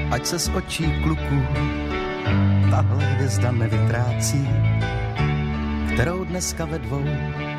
ať se z očí kluků tahle hvězda nevytrácí, kterou dneska ve dvou